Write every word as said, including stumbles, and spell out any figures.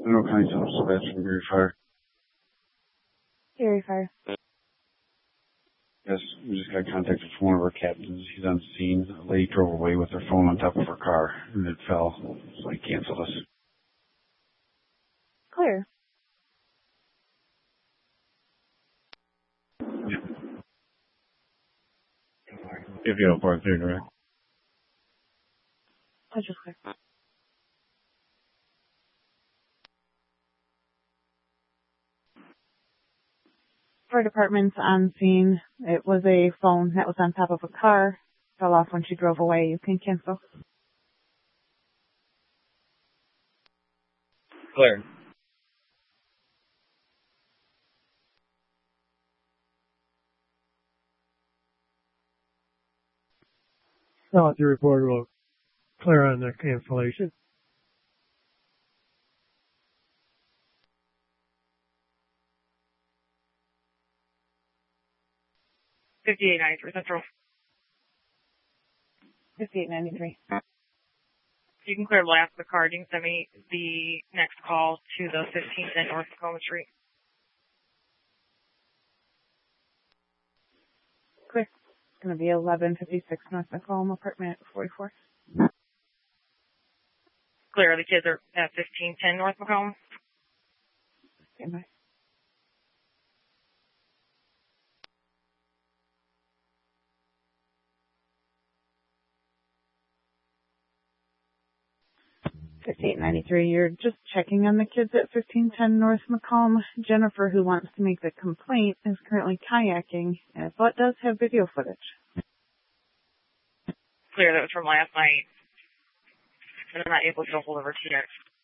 Monroe County Self-Dispatch from Gary Fire. Gary Fire. Yes, we just got contacted from one of our captains. He's on scene. A lady drove away with her phone on top of her car, and it fell, so he canceled us. Clear. If you don't park there, direct. I just clear. Fire department's on scene. It was a phone that was on top of a car. Fell off when she drove away. You can cancel. Clear. Thought the report will clear on the cancellation. fifty-eight ninety-three Central. fifty-eight ninety-three. You can clear last of the card. You can send me the next call to the fifteenth at North Tacoma Street. Clear. It's going to be eleven fifty-six North Macomb, apartment forty-four. Clear. The kids are at fifteen ten North Macomb. Stand by. fifty-eight ninety-three. You're just checking on the kids at fifteen ten North Macomb. Jennifer, who wants to make the complaint, is currently kayaking, but does have video footage. Clear. That was from last night. And I'm not able to get a hold of her yet.